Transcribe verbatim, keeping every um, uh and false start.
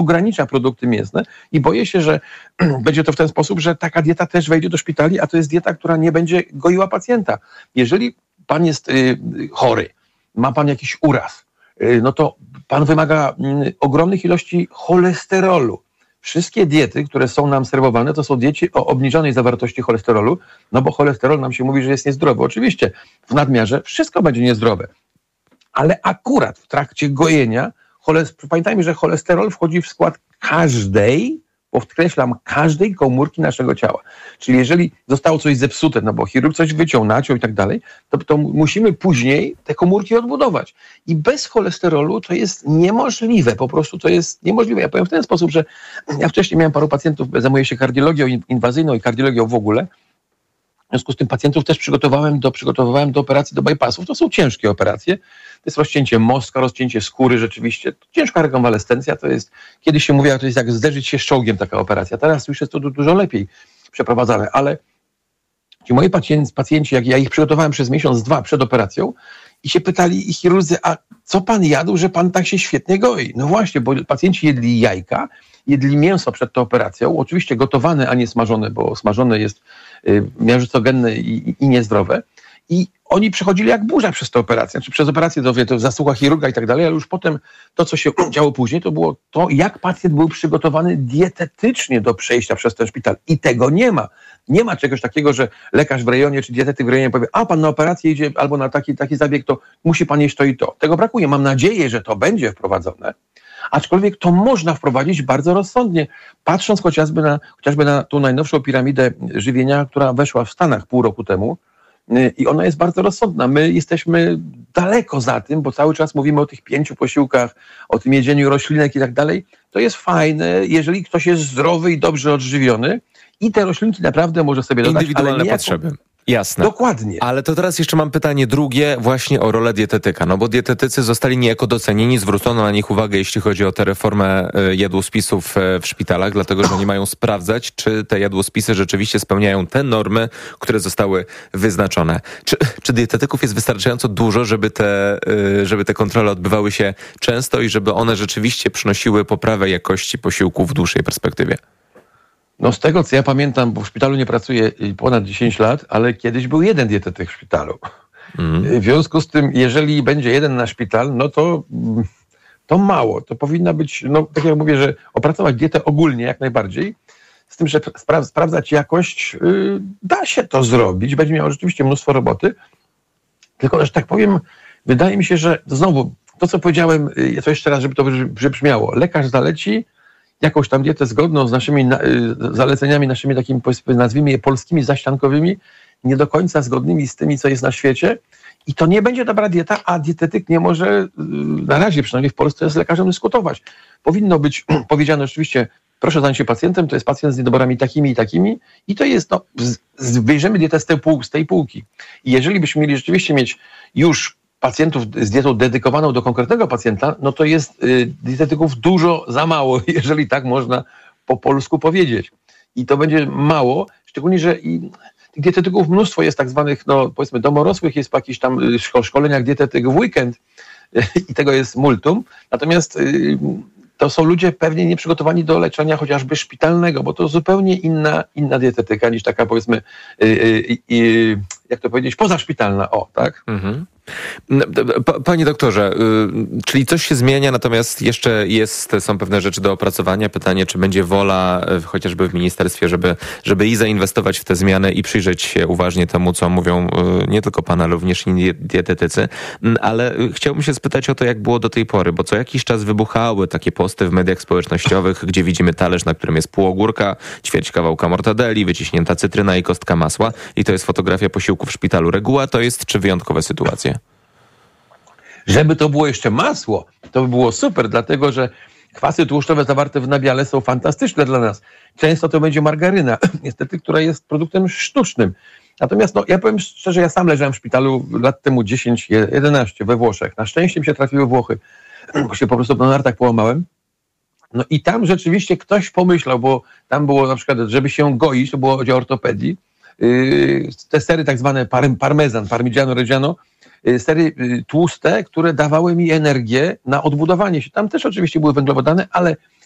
ogranicza produkty mięsne i boję się, że będzie to w ten sposób, że taka dieta też wejdzie do szpitali, a to jest dieta, która nie będzie goiła pacjenta. Jeżeli pan jest y, chory, ma pan jakiś uraz, y, no to pan wymaga y, ogromnych ilości cholesterolu. Wszystkie diety, które są nam serwowane, to są diety o obniżonej zawartości cholesterolu, no bo cholesterol nam się mówi, że jest niezdrowy. Oczywiście w nadmiarze wszystko będzie niezdrowe, ale akurat w trakcie gojenia, cholest- pamiętajmy, że cholesterol wchodzi w skład każdej, podkreślam, każdej komórki naszego ciała. Czyli jeżeli zostało coś zepsute, no bo chirurg coś wyciął, naciął i tak dalej, to, to musimy później te komórki odbudować. I bez cholesterolu to jest niemożliwe, po prostu to jest niemożliwe. Ja powiem w ten sposób, że ja wcześniej miałem paru pacjentów, zajmuję się kardiologią inwazyjną i kardiologią w ogóle. W związku z tym pacjentów też przygotowałem do, przygotowywałem do operacji, do bypassów. To są ciężkie operacje. To jest rozcięcie mózga, rozcięcie skóry rzeczywiście. Ciężka rekonwalescencja to jest, kiedyś się mówiło, to jest jak zderzyć się z czołgiem taka operacja. Teraz już jest to dużo lepiej przeprowadzane, ale ci moi pacjenci, pacjenci, jak ja ich przygotowałem przez miesiąc, dwa przed operacją i się pytali i chirurdzy, a co pan jadł, że pan tak się świetnie goi? No właśnie, bo pacjenci jedli jajka, jedli mięso przed tą operacją, oczywiście gotowane, a nie smażone, bo smażone jest y, miażdżocogenne i, i, i niezdrowe. I oni przechodzili jak burza przez tę operację. Znaczy przez operację to, wie, to zasługa chirurga i tak dalej, ale już potem to, co się działo później, to było to, jak pacjent był przygotowany dietetycznie do przejścia przez ten szpital. I tego nie ma. Nie ma czegoś takiego, że lekarz w rejonie czy dietetyk w rejonie powie, a pan na operację idzie albo na taki, taki zabieg, to musi pan jeść to i to. Tego brakuje. Mam nadzieję, że to będzie wprowadzone. Aczkolwiek to można wprowadzić bardzo rozsądnie, patrząc chociażby na, chociażby na tą najnowszą piramidę żywienia, która weszła w Stanach pół roku temu i ona jest bardzo rozsądna. My jesteśmy daleko za tym, bo cały czas mówimy o tych pięciu posiłkach, o tym jedzeniu roślinek i tak dalej. To jest fajne, jeżeli ktoś jest zdrowy i dobrze odżywiony i te roślinki naprawdę może sobie dodać. Indywidualne ale niejako... potrzeby. Jasne. Dokładnie. Ale to teraz jeszcze mam pytanie drugie właśnie o rolę dietetyka, no bo dietetycy zostali niejako docenieni, zwrócono na nich uwagę, jeśli chodzi o tę reformę jadłospisów w szpitalach, dlatego że oni mają sprawdzać, czy te jadłospisy rzeczywiście spełniają te normy, które zostały wyznaczone. Czy, czy dietetyków jest wystarczająco dużo, żeby te, żeby te kontrole odbywały się często i żeby one rzeczywiście przynosiły poprawę jakości posiłków w dłuższej perspektywie? No z tego, co ja pamiętam, bo w szpitalu nie pracuję ponad dziesięć lat, ale kiedyś był jeden dietetyk w szpitalu. Mm. W związku z tym, jeżeli będzie jeden na szpital, no to, to mało. To powinna być, no tak jak mówię, że opracować dietę ogólnie jak najbardziej, z tym, że spra- sprawdzać jakość, yy, da się to zrobić, będzie miało rzeczywiście mnóstwo roboty, tylko, że tak powiem, wydaje mi się, że znowu, to co powiedziałem, yy, to jeszcze raz, żeby to wybrzmiało, lekarz zaleci jakąś tam dietę zgodną z naszymi na, y, zaleceniami, naszymi takimi, powiedzmy, nazwijmy je polskimi, zaściankowymi, nie do końca zgodnymi z tymi, co jest na świecie. I to nie będzie dobra dieta, a dietetyk nie może, y, na razie przynajmniej w Polsce, z lekarzem dyskutować. Powinno być powiedziane oczywiście, proszę zająć się pacjentem, to jest pacjent z niedoborami takimi i takimi i to jest, no, z, z, wyjrzymy dietę z tej, pół, z tej półki. I jeżeli byśmy mieli rzeczywiście mieć już pacjentów z dietą dedykowaną do konkretnego pacjenta, no to jest y, dietetyków dużo za mało, jeżeli tak można po polsku powiedzieć. I to będzie mało, szczególnie, że i tych dietetyków mnóstwo jest tak zwanych, no powiedzmy domorosłych, jest po jakichś tam szkoleniach dietetyk w weekend y, i tego jest multum. Natomiast y, to są ludzie pewnie nieprzygotowani do leczenia chociażby szpitalnego, bo to zupełnie inna, inna dietetyka niż taka, powiedzmy, y, y, y, jak to powiedzieć, pozaszpitalna, o, tak? Mhm. Panie doktorze, czyli coś się zmienia, natomiast jeszcze jest, są pewne rzeczy do opracowania. Pytanie, czy będzie wola chociażby w ministerstwie, żeby, żeby i zainwestować w te zmiany i przyjrzeć się uważnie temu, co mówią nie tylko pan, ale również inni dietetycy. Ale chciałbym się spytać o to, jak było do tej pory, bo co jakiś czas wybuchały takie posty w mediach społecznościowych, gdzie widzimy talerz, na którym jest pół ogórka, ćwierć kawałka mortadeli, wyciśnięta cytryna i kostka masła i to jest fotografia posiłku w szpitalu. Reguła to jest, czy wyjątkowe sytuacje? Żeby to było jeszcze masło, to by było super, dlatego że kwasy tłuszczowe zawarte w nabiale są fantastyczne dla nas. Często to będzie margaryna, niestety, która jest produktem sztucznym. Natomiast no, ja powiem szczerze, ja sam leżałem w szpitalu lat temu dziesięć jedenaście we Włoszech. Na szczęście mi się trafiły Włochy, bo się po prostu na nartach połamałem. No i tam rzeczywiście ktoś pomyślał, bo tam było na przykład, żeby się goić, to było o ortopedii, yy, te sery tak zwane par- parmezan, parmigiano reggiano, sery tłuste, które dawały mi energię na odbudowanie się. Tam też oczywiście były węglowodany, ale